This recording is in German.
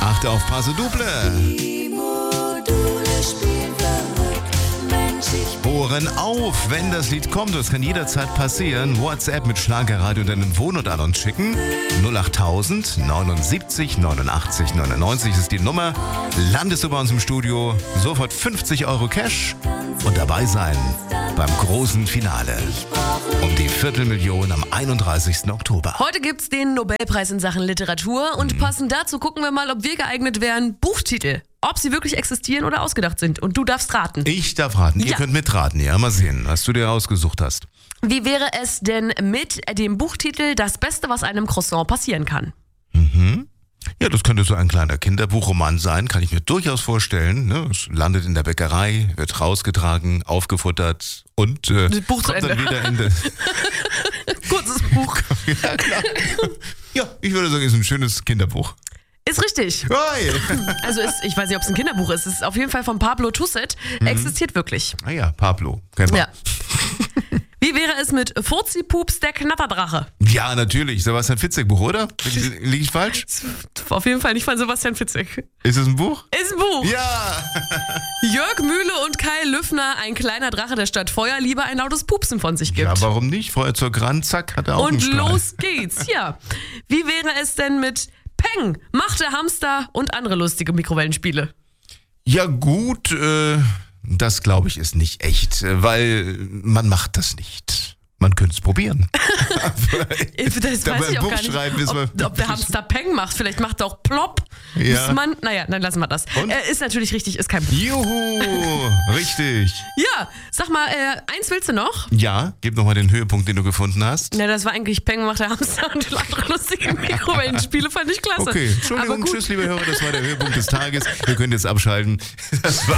Achte auf Paso Double. Die Module spielen verrückt. Mensch, ich Ohren auf, wenn das Lied kommt. Das kann jederzeit passieren. WhatsApp mit Schlagerradio deinen Wohnort an uns schicken. 08000 79 89 99 ist die Nummer. Landest du bei uns im Studio, sofort 50 Euro Cash und dabei sein beim großen Finale um die 250.000 am 31. Oktober. Heute gibt's den Nobelpreis in Sachen Literatur und passend dazu gucken wir mal, ob wir geeignet wären. Buchtitel, ob sie wirklich existieren oder ausgedacht sind. Und du darfst raten. Ich darf raten. Ihr Ja. könnt mitraten. Ja, mal sehen, was du dir ausgesucht hast. Wie wäre es denn mit dem Buchtitel Das Beste, was einem Croissant passieren kann? Ja, das könnte so ein kleiner Kinderbuchroman sein, kann ich mir durchaus vorstellen. Ne? Es landet in der Bäckerei, wird rausgetragen, aufgefuttert und Buch zu kommt dann Ende. wieder in der... Kurzes Buch. Ja, klar. Ja, ich würde sagen, es ist ein schönes Kinderbuch. Ist richtig. Hi. Also ich weiß nicht, ob es ein Kinderbuch ist. Es ist auf jeden Fall von Pablo Tusset. Existiert wirklich. Ah ja, Pablo. Kennen wir. Ja. Wie wäre es mit Furzi-Pups, der Knatterdrache? Ja, natürlich. Sebastian Fitzek-Buch, oder? Liege ich falsch? Auf jeden Fall nicht von Sebastian Fitzek. Ist es ein Buch? Ist ein Buch. Ja. Jörg Mühle und Kai Lüffner, ein kleiner Drache, der statt Feuer lieber ein lautes Pupsen von sich gibt. Ja, warum nicht? Feuerzeug ran, zack, hat er auch einen Und Strahl. los geht's, ja. Wie wäre es denn mit Peng, Macht der Hamster und andere lustige Mikrowellenspiele? Ja gut, das glaube ich ist nicht echt, weil man macht das nicht. Man könnte es probieren. Das Da weiß beim ich auch Buch gar nicht, schreiben ist man- ob der Hamster Peng macht. Vielleicht macht er auch Plopp. Ja. Naja, dann lassen wir das. Und? Ist natürlich richtig, ist kein Buch. Juhu, richtig. Ja, sag mal, eins willst du noch? Ja, gib nochmal den Höhepunkt, den du gefunden hast. Na, das war eigentlich Peng, Macht der Hamster und andere lustige Mikrowellenspiele, fand ich klasse. Okay, Aber Entschuldigung, gut. tschüss, liebe Hörer, das war der Höhepunkt des Tages. Ihr könnt jetzt abschalten. Das war